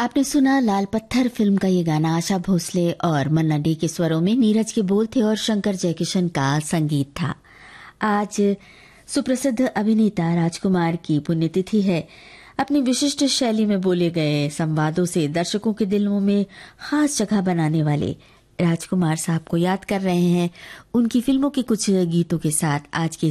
आपने सुना लाल पत्थर फिल्म का ये गाना। आशा भोसले और मन्ना डे के स्वरों में नीरज के बोल थे और शंकर जयकिशन का संगीत था। आज सुप्रसिद्ध अभिनेता राजकुमार की पुण्यतिथि है। अपनी विशिष्ट शैली में बोले गए संवादों से दर्शकों के दिलों में खास जगह बनाने वाले राजकुमार साहब को याद कर रहे हैं। उनकी फिल्मों के कुछ गीतों के साथ आज के